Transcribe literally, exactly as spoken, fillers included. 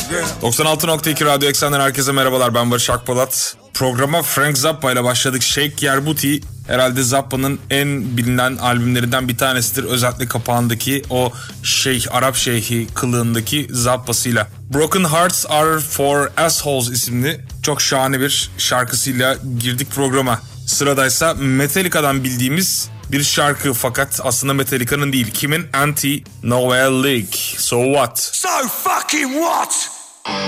doksan altı nokta iki Radyo Eksen'den herkese merhabalar, ben Barış Akpolat. Programa Frank Zappa ile başladık. Shake Yer Booty herhalde Zappa'nın en bilinen albümlerinden bir tanesidir. Özellikle kapağındaki o şeyh, Arap şeyhi kılığındaki Zappa'sıyla. Broken Hearts Are For Assholes isimli çok şahane bir şarkısıyla girdik programa. Sıradaysa Metallica'dan bildiğimiz bir şarkı, fakat aslında Metallica'nın değil. Kimin? Anti Noel League. So what? So fucking what?